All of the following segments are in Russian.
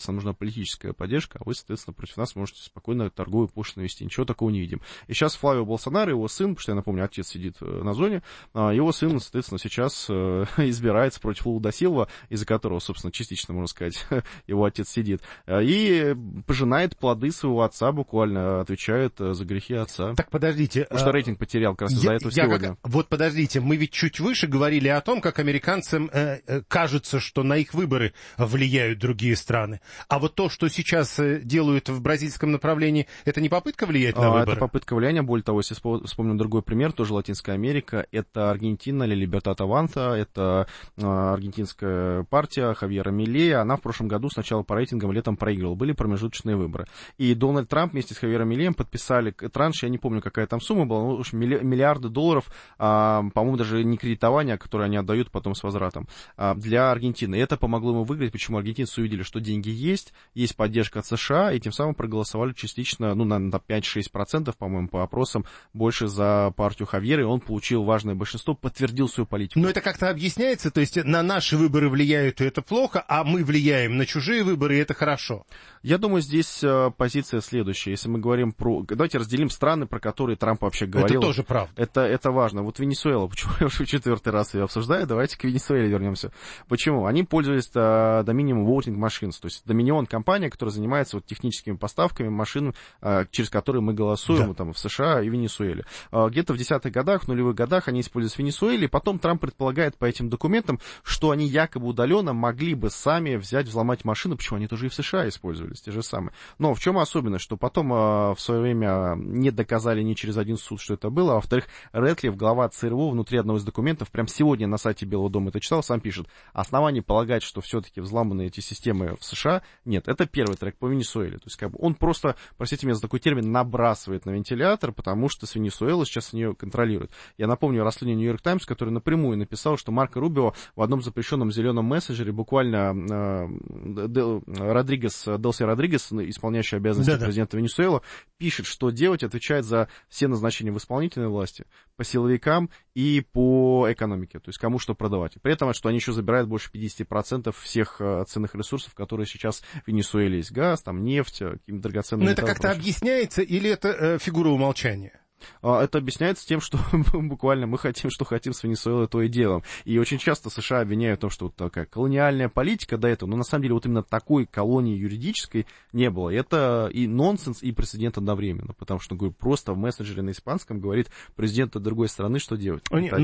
нам нужна политическая поддержка, а вы, соответственно, против нас можете спокойно торговую пошлину вести. Ничего такого не видим. И сейчас Флавио Болсонaro, его сын, потому что, я напомню, отец сидит на зоне, его сын, соответственно, сейчас избирается против Лулу да Силва, из-за которого, собственно, частично, можно сказать, его отец сидит, и пожинает плоды своего отца, буквально отвечает за грехи отца. Так, подождите. Потому что рейтинг потерял как раз из-за этого сегодня. Вот подождите, мы ведь чуть выше говорили о том, как американцам кажется, что на их выборы влияют другие страны. А вот то, что сейчас делают в бразильском направлении, это не попытка влиять на выборы? Это попытка влияния. Более того, если вспомню другой пример, тоже Латинская Америка, это Аргентина, Ля Либертад Аванта, это аргентинская партия Хавьера Милея. Она в прошлом году сначала по рейтингам летом проигрывала. Были промежуточные выборы. И Дональд Трамп вместе с Хавьером Милеем подписали транш, я не помню, какая там сумма была, ну, в общем, миллиарды долларов, по-моему, даже не кредитование, которое они отдают потом с возвратом, для Аргентины. И это помогло ему выиграть. Почему? Аргентинцы увидели, что деньги есть поддержка от США, и тем самым проголосовали частично, ну, на 5-6%, по-моему, по опросам, больше за партию Хавьера, и он получил важное большинство, подтвердил свою политику. Но это как-то объясняется? То есть на наши выборы влияют, и это плохо, а мы влияем на чужие выборы, и это хорошо? Я думаю, здесь позиция следующая. Если мы говорим про... Давайте разделим страны, про которые Трамп вообще говорил. Это тоже правда. Это важно. Вот Венесуэла, почему я уже в четвертый раз ее обсуждаю, давайте к Венесуэле вернемся. Почему? Они пользовались Dominion Voting Machines, то есть Dominion компания, которая занимается вот техническими поставками машин, через которые мы голосуем, там, в США и Венесуэле. Где-то в 10-х годах, в нулевых годах они использовались в Венесуэле, и потом Трамп предполагает по этим документам, что они якобы удаленно могли бы сами взять, взломать машины, почему они тоже и в США использовались, те же самые. Но в чем особенность, что потом в свое время не доказали ни через один суд, что это было, а во-вторых, Рэдклифф, глава ЦРУ, внутри одного из документов, прям сегодня на сайте Белого дома это читал, сам пишет, оснований полагать, что все-таки взломаны эти системы в США, нет, это первый трек по Венесуэле. То есть как бы он просто, простите меня за такой термин, набрасывает на вентилятор, потому что с Венесуэлы сейчас ее контролируют. Я напомню расследование Нью-Йорк Таймс, который напрямую написал, что Марко Рубио в одном запрещенном зеленом мессенджере буквально Делси Родригес, исполняющий обязанности президента Венесуэлы, пишет, что делать, отвечает за все назначения в исполнительной власти, по силовикам и по экономике, то есть кому что продавать. При этом, что они еще забирают больше 50% всех ценных ресурсов, которые сейчас в Венесуэле есть. Газ, там, нефть, какие-то драгоценные металлы. Но это как-то объясняется или это фигура умолчания? Это объясняется тем, что буквально мы хотим, что хотим с Венесуэлой, то и делаем. И очень часто США обвиняют в том, что вот такая колониальная политика до этого, но на самом деле вот именно такой колонии юридической не было. И это и нонсенс, и прецедент одновременно, потому что просто в мессенджере на испанском говорит президент другой страны, что делать.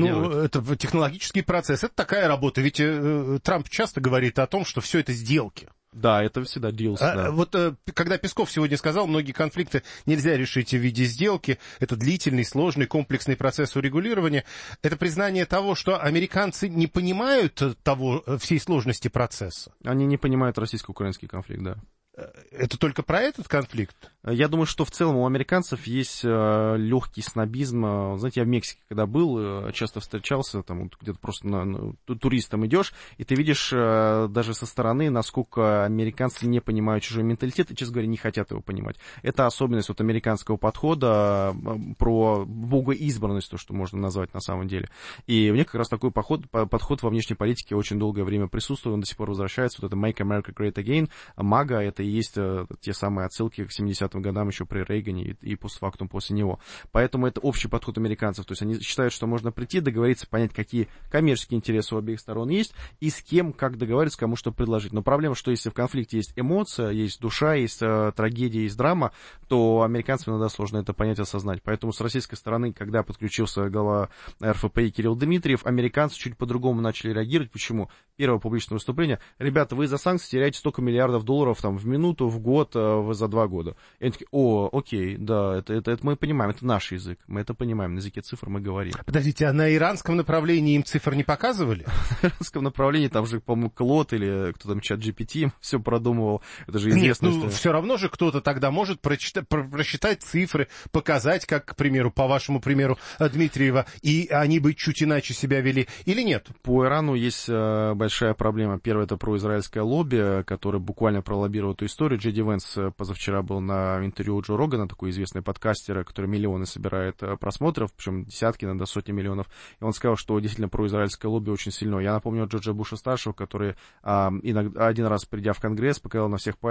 Это технологический процесс, это такая работа. Ведь Трамп часто говорит о том, что все это сделки. Да, это всегда дилс. Да. Вот когда Песков сегодня сказал, многие конфликты нельзя решить в виде сделки, это длительный, сложный, комплексный процесс урегулирования. Это признание того, что американцы не понимают всей сложности процесса. Они не понимают российско-украинский конфликт, да. Это только про этот конфликт? Я думаю, что в целом у американцев есть легкий снобизм. Знаете, я в Мексике, когда был, часто встречался, там где-то просто туристом идешь, и ты видишь даже со стороны, насколько американцы не понимают чужой менталитет и, честно говоря, не хотят его понимать. Это особенность вот американского подхода про богоизбранность, то, что можно назвать на самом деле. И у них как раз такой подход во внешней политике очень долгое время присутствует, он до сих пор возвращается. Вот это Make America Great Again, MAGA, это и есть те самые отсылки к 70-м годам еще при Рейгане и постфактум после него. Поэтому это общий подход американцев. То есть они считают, что можно прийти, договориться, понять, какие коммерческие интересы у обеих сторон есть, и с кем, как договориться, кому что предложить. Но проблема, что если в конфликте есть эмоция, есть душа, есть трагедия, есть драма, то американцам иногда сложно это понять, осознать. Поэтому с российской стороны, когда подключился глава РФП Кирилл Дмитриев, американцы чуть по-другому начали реагировать. Почему? Первое публичное выступление. Ребята, вы из-за санкций теряете столько миллиардов долларов там, в минуту, в год, за 2 года. И они такие, окей, да, это мы понимаем, это наш язык, мы это понимаем, на языке цифр мы говорим. Подождите, а на иранском направлении им цифр не показывали? На иранском направлении там же, по-моему, Клод или кто там, чат GPT все продумывал, это же известно. Нет, все равно же кто-то тогда может просчитать цифры, показать, как, к примеру, по вашему примеру Дмитриева, и они бы чуть иначе себя вели, или нет? По Ирану есть большая проблема. Первое, это произраильское лобби, которое буквально пролоббировало эту историю. Джей Ди Венс позавчера был на интервью у Джо Рогана, такой известный подкастер, который миллионы собирает просмотров, причем десятки, иногда сотни миллионов. И он сказал, что действительно произраильское лобби очень сильно. Я напомню Джорджа Буша-старшего, который один раз, придя в Конгресс, показал на всех